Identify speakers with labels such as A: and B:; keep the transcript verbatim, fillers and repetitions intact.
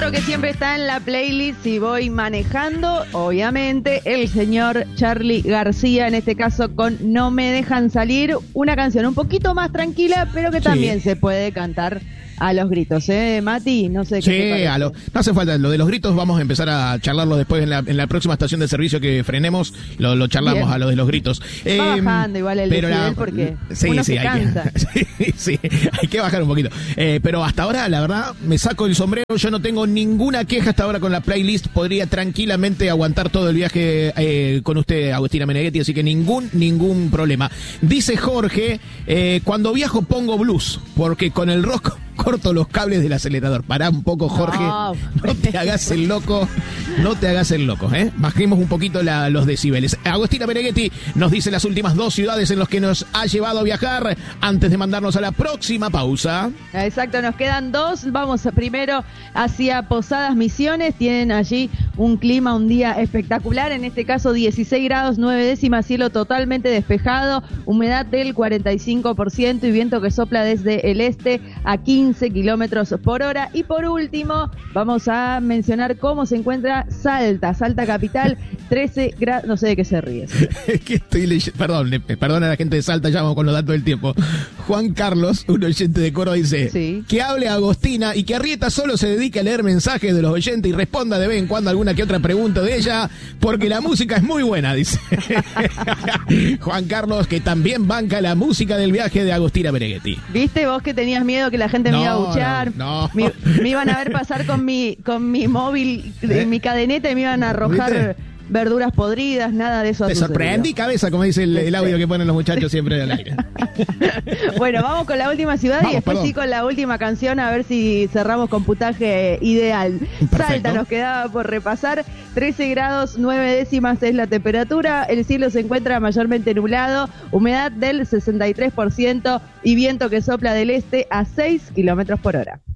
A: Uno que siempre está en la playlist si voy manejando, obviamente, el señor Charly García, en este caso con No Me Dejan Salir, una canción un poquito más tranquila, pero que también sí se puede cantar a los gritos, ¿eh, Mati? No sé qué
B: sí,
A: te parece.
B: A lo, no hace falta. Lo de los gritos vamos a empezar a charlarlo después en la, en la próxima estación de servicio que frenemos. Lo, lo charlamos Bien. a lo de los gritos.
A: Va eh, bajando igual el decibel porque
B: sí,
A: uno
B: sí,
A: se
B: hay
A: cansa.
B: Que, sí, sí, hay que bajar un poquito. Eh, pero hasta ahora, la verdad, me saco el sombrero. Yo no tengo ninguna queja hasta ahora con la playlist. Podría tranquilamente aguantar todo el viaje eh, con usted, Agustina Meneghetti, así que ningún, ningún problema. Dice Jorge, eh, cuando viajo pongo blues, porque con el rock corto los cables del acelerador. Pará un poco, Jorge. No, no te hagas el loco. No te hagas el loco, ¿eh? Bajemos un poquito la, los decibeles. Agustina Meneghetti nos dice las últimas dos ciudades en las que nos ha llevado a viajar antes de mandarnos a la próxima pausa.
A: Exacto, nos quedan dos. Vamos primero hacia Posadas Misiones. Tienen allí un clima, un día espectacular. En este caso, dieciséis grados, nueve décimas, cielo totalmente despejado, humedad del cuarenta y cinco por ciento y viento que sopla desde el este a quince kilómetros por hora. Y por último, vamos a mencionar cómo se encuentra Salta, Salta capital, trece grados, no sé de qué se ríe.
B: Es que estoy leyendo, perdón, perdón a la gente de Salta, ya vamos con los datos del tiempo. Juan Carlos, un oyente de Córdoba, dice, sí, que hable a Agostina y que Arrieta solo se dedique a leer mensajes de los oyentes y responda de vez en cuando alguna que otra pregunta de ella, porque la música es muy buena, dice. Juan Carlos, que también banca la música del viaje de Agustina Meneghetti.
A: ¿Viste vos que tenías miedo que la gente me
B: no,
A: iba a buchear?
B: No, no.
A: Me, me iban a ver pasar con mi, con mi móvil, ¿Eh? mi cadeneta y me iban a arrojar... ¿Viste? Verduras podridas, nada de eso.
B: Te sorprendí, cabeza, como dice el, el audio que ponen los muchachos siempre al aire.
A: Bueno, vamos con la última ciudad vamos, y después perdón. sí con la última canción, a ver si cerramos con puntaje ideal. Perfecto. Salta nos quedaba por repasar, trece grados, nueve décimas es la temperatura, el cielo se encuentra mayormente nublado, humedad del sesenta y tres por ciento y viento que sopla del este a seis kilómetros por hora.